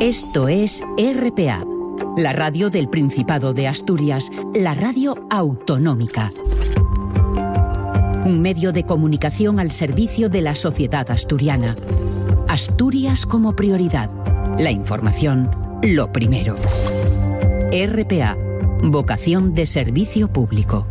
Esto es RPA, la radio del Principado de Asturias, la radio autonómica. Un medio de comunicación al servicio de la sociedad asturiana. Asturias como prioridad. La información, lo primero. RPA, vocación de servicio público.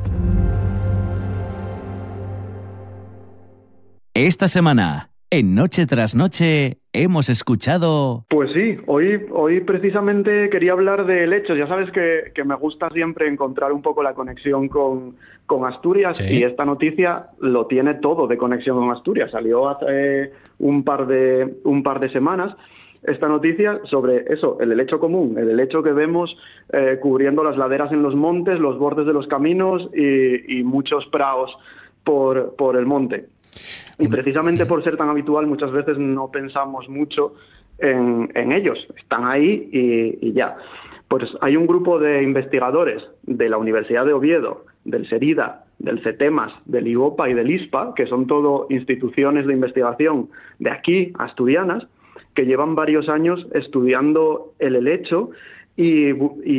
Esta semana, en Noche tras Noche, hemos escuchado... Pues sí, hoy precisamente quería hablar de helechos. Ya sabes que me gusta siempre encontrar un poco la conexión con Asturias, sí. Y esta noticia lo tiene todo de conexión con Asturias. Salió hace un par de semanas esta noticia sobre eso, el helecho común, el helecho que vemos cubriendo las laderas en los montes, los bordes de los caminos y muchos praos por el monte. Y precisamente por ser tan habitual, muchas veces no pensamos mucho en ellos. Están ahí y ya. Pues hay un grupo de investigadores de la Universidad de Oviedo, del SERIDA, del CETEMAS, del IOPA y del ISPA, que son todo instituciones de investigación de aquí, asturianas, que llevan varios años estudiando el helecho y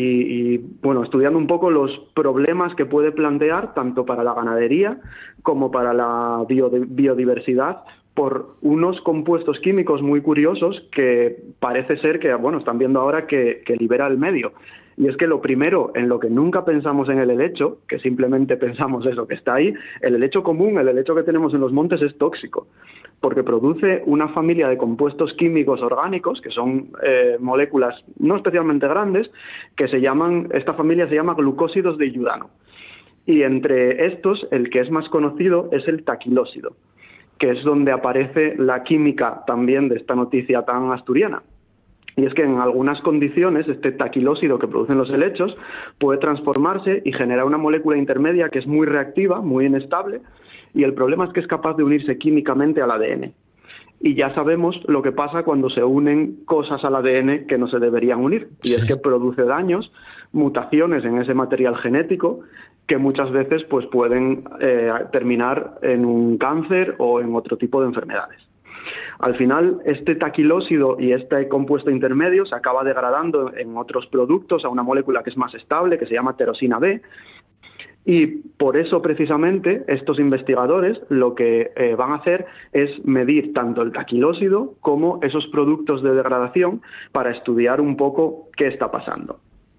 bueno, estudiando un poco los problemas que puede plantear tanto para la ganadería como para la biodiversidad por unos compuestos químicos muy curiosos que parece ser que, bueno, están viendo ahora que libera el medio. Y es que lo primero en lo que nunca pensamos en el helecho, que simplemente pensamos eso, que está ahí, el helecho común, el helecho que tenemos en los montes es tóxico, porque produce una familia de compuestos químicos orgánicos, que son moléculas no especialmente grandes, que esta familia se llama glucósidos de iyudano. Y entre estos, el que es más conocido es el taquilósido, que es donde aparece la química también de esta noticia tan asturiana. Y es que en algunas condiciones este taquilósido que producen los helechos puede transformarse y generar una molécula intermedia que es muy reactiva, muy inestable, y el problema es que es capaz de unirse químicamente al ADN. Y ya sabemos lo que pasa cuando se unen cosas al ADN que no se deberían unir, y es que produce daños, mutaciones en ese material genético que muchas veces pues, pueden terminar en un cáncer o en otro tipo de enfermedades. Al final, este taquilósido y este compuesto intermedio se acaba degradando en otros productos a una molécula que es más estable, que se llama tirosina B, y por eso precisamente estos investigadores lo que van a hacer es medir tanto el taquilósido como esos productos de degradación para estudiar un poco qué está pasando.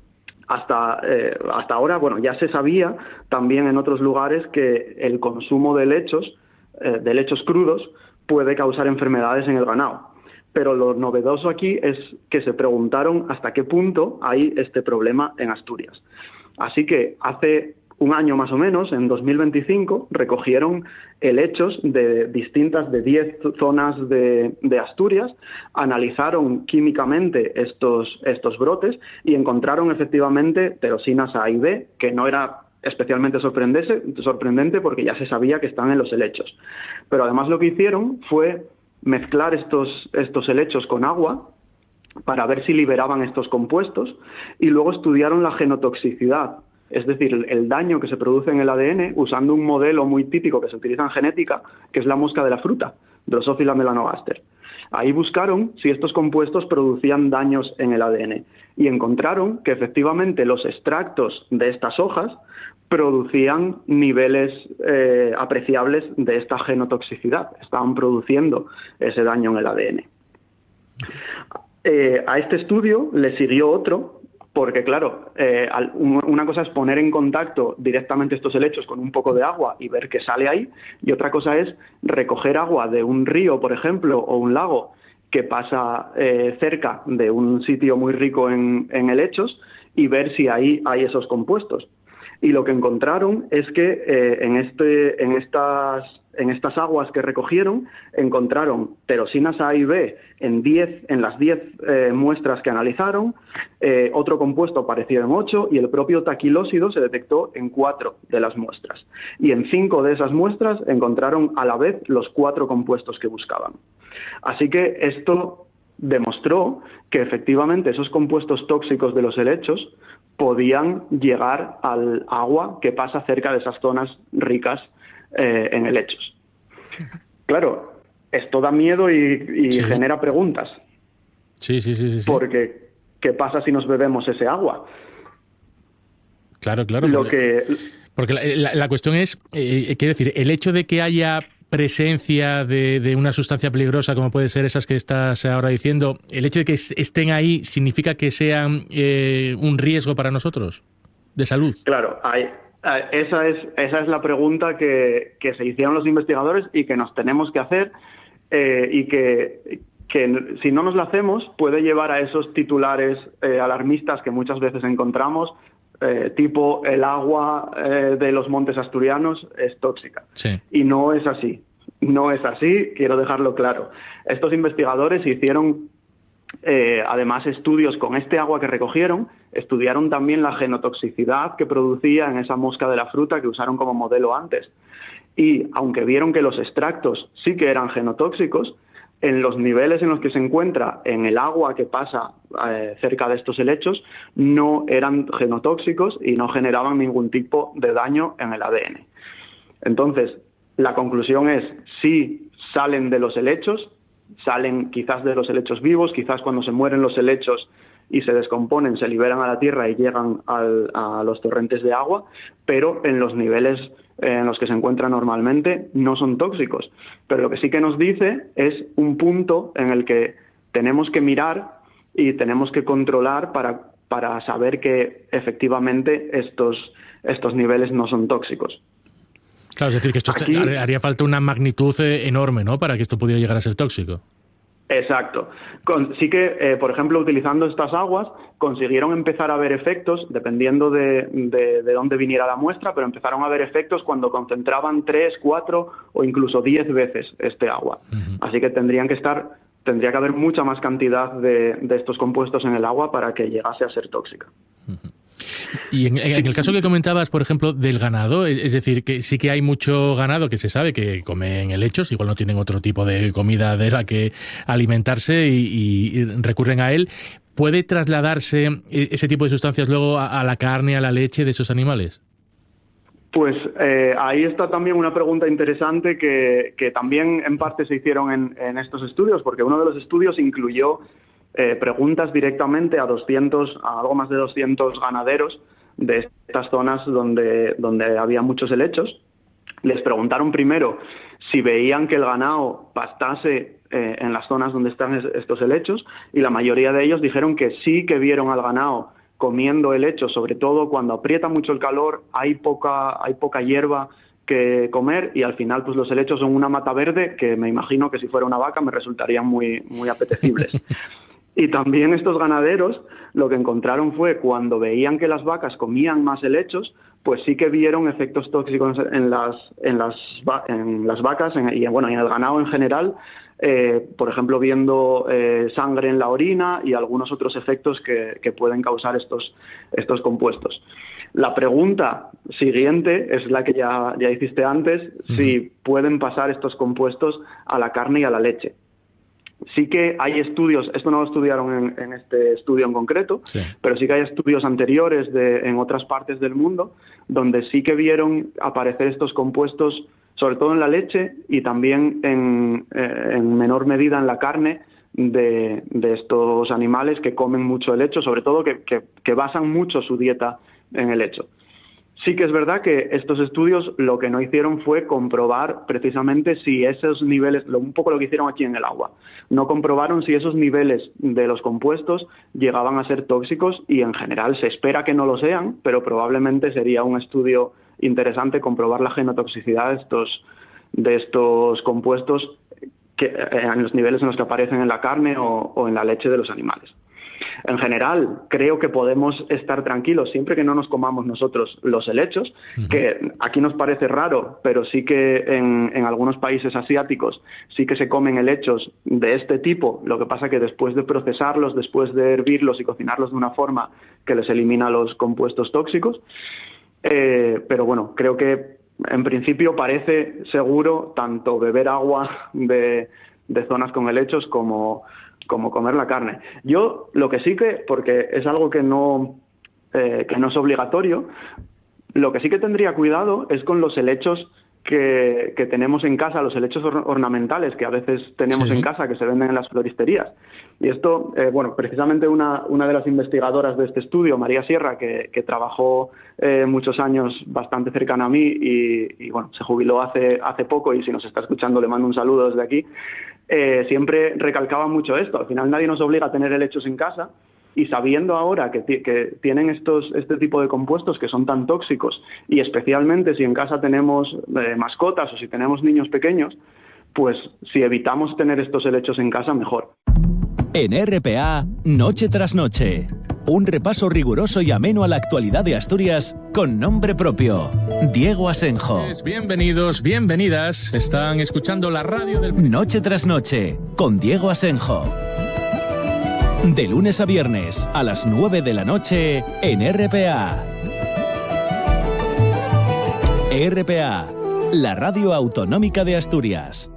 Hasta ahora, bueno, ya se sabía también en otros lugares que el consumo de helechos crudos puede causar enfermedades en el ganado. Pero lo novedoso aquí es que se preguntaron hasta qué punto hay este problema en Asturias. Así que hace un año más o menos, en 2025, recogieron helechos de 10 zonas de Asturias, analizaron químicamente estos brotes y encontraron efectivamente tirosinas A y B, que no era especialmente sorprendente porque ya se sabía que están en los helechos. Pero además lo que hicieron fue mezclar estos helechos con agua para ver si liberaban estos compuestos y luego estudiaron la genotoxicidad, es decir, el daño que se produce en el ADN usando un modelo muy típico que se utiliza en genética, que es la mosca de la fruta, Drosophila melanogaster. Ahí buscaron si estos compuestos producían daños en el ADN y encontraron que efectivamente los extractos de estas hojas producían niveles apreciables de esta genotoxicidad, estaban produciendo ese daño en el ADN. A este estudio le siguió otro, porque claro, una cosa es poner en contacto directamente estos helechos con un poco de agua y ver qué sale ahí, y otra cosa es recoger agua de un río, por ejemplo, o un lago que pasa cerca de un sitio muy rico en helechos y ver si ahí hay esos compuestos. Y lo que encontraron es que en estas aguas que recogieron encontraron tirosinas A y B en las 10 muestras que analizaron, otro compuesto apareció en 8 y el propio taquilósido se detectó en 4 de las muestras. Y en 5 de esas muestras encontraron a la vez los 4 compuestos que buscaban. Así que esto demostró que efectivamente esos compuestos tóxicos de los helechos podían llegar al agua que pasa cerca de esas zonas ricas en helechos. Claro, esto da miedo y sí. genera preguntas. Sí. Porque, ¿qué pasa si nos bebemos ese agua? Claro. Porque la cuestión es, quiero decir, el hecho de que haya presencia de una sustancia peligrosa como puede ser esas que estás ahora diciendo, el hecho de que estén ahí significa que sean un riesgo para nosotros de salud. Claro, esa es la pregunta que se hicieron los investigadores y que nos tenemos que hacer, y que si no nos la hacemos puede llevar a esos titulares alarmistas que muchas veces encontramos, tipo el agua de los montes asturianos es tóxica. Sí. Y no es así. No es así, quiero dejarlo claro. Estos investigadores hicieron además estudios con este agua que recogieron, estudiaron también la genotoxicidad que producía en esa mosca de la fruta que usaron como modelo antes. Y aunque vieron que los extractos sí que eran genotóxicos, en los niveles en los que se encuentra en el agua que pasa cerca de estos helechos, no eran genotóxicos y no generaban ningún tipo de daño en el ADN. Entonces, la conclusión es, sí salen de los helechos, salen quizás de los helechos vivos, quizás cuando se mueren los helechos y se descomponen, se liberan a la tierra y llegan a los torrentes de agua, pero en los niveles en los que se encuentran normalmente no son tóxicos. Pero lo que sí que nos dice es un punto en el que tenemos que mirar y tenemos que controlar para saber que efectivamente estos niveles no son tóxicos. Claro, es decir, que esto haría falta una magnitud enorme, ¿no?, para que esto pudiera llegar a ser tóxico. Exacto. Sí que, por ejemplo, utilizando estas aguas, consiguieron empezar a ver efectos, dependiendo de dónde viniera la muestra, pero empezaron a ver efectos cuando concentraban 3, 4 o incluso 10 veces este agua. Uh-huh. Así que tendría que haber mucha más cantidad de estos compuestos en el agua para que llegase a ser tóxica. Uh-huh. Y en el caso que comentabas, por ejemplo, del ganado, es decir, que sí que hay mucho ganado que se sabe que comen helechos, igual no tienen otro tipo de comida de la que alimentarse y recurren a él. ¿Puede trasladarse ese tipo de sustancias luego a la carne, a la leche de esos animales? Pues ahí está también una pregunta interesante que también en parte se hicieron en estos estudios, porque uno de los estudios incluyó preguntas directamente a algo más de 200 ganaderos de estas zonas donde había muchos helechos. Les preguntaron primero si veían que el ganado pastase en las zonas donde están estos helechos, y la mayoría de ellos dijeron que sí que vieron al ganado comiendo helechos, sobre todo cuando aprieta mucho el calor, hay poca hierba que comer, y al final pues los helechos son una mata verde que me imagino que si fuera una vaca me resultarían muy, muy apetecibles. Y también estos ganaderos lo que encontraron fue cuando veían que las vacas comían más helechos, pues sí que vieron efectos tóxicos en las vacas y en el ganado en general, por ejemplo viendo sangre en la orina y algunos otros efectos que pueden causar estos compuestos. La pregunta siguiente es la que ya hiciste antes, si pueden pasar estos compuestos a la carne y a la leche. Sí que hay estudios, esto no lo estudiaron en este estudio en concreto, sí, pero sí que hay estudios anteriores en otras partes del mundo donde sí que vieron aparecer estos compuestos, sobre todo en la leche y también en menor medida en la carne de estos animales que comen mucho helecho, sobre todo que basan mucho su dieta en el helecho. Sí que es verdad que estos estudios lo que no hicieron fue comprobar precisamente si esos niveles, un poco lo que hicieron aquí en el agua, no comprobaron si esos niveles de los compuestos llegaban a ser tóxicos, y en general se espera que no lo sean, pero probablemente sería un estudio interesante comprobar la genotoxicidad de estos compuestos en los niveles en los que aparecen en la carne o en la leche de los animales. En general, creo que podemos estar tranquilos siempre que no nos comamos nosotros los helechos, que aquí nos parece raro, pero sí que en algunos países asiáticos sí que se comen helechos de este tipo. Lo que pasa que después de procesarlos, después de hervirlos y cocinarlos de una forma que les elimina los compuestos tóxicos, pero bueno, creo que en principio parece seguro tanto beber agua de zonas con helechos como comer la carne. Yo lo que sí que, porque es algo que no es obligatorio, lo que sí que tendría cuidado es con los helechos que tenemos en casa, los helechos ornamentales que a veces tenemos en casa, que se venden en las floristerías. Y esto, precisamente una de las investigadoras de este estudio, María Sierra, que trabajó muchos años bastante cercana a mí y se jubiló hace poco, y si nos está escuchando le mando un saludo desde aquí, siempre recalcaba mucho esto. Al final nadie nos obliga a tener helechos en casa, y sabiendo ahora que tienen este tipo de compuestos que son tan tóxicos, y especialmente si en casa tenemos mascotas o si tenemos niños pequeños, pues si evitamos tener estos helechos en casa, mejor. En RPA, Noche tras Noche, un repaso riguroso y ameno a la actualidad de Asturias con nombre propio. Diego Asenjo. Bienvenidos, bienvenidas. Están escuchando la radio del... Noche tras Noche, con Diego Asenjo. De lunes a viernes, a las 9 de la noche, en RPA. RPA, la radio autonómica de Asturias.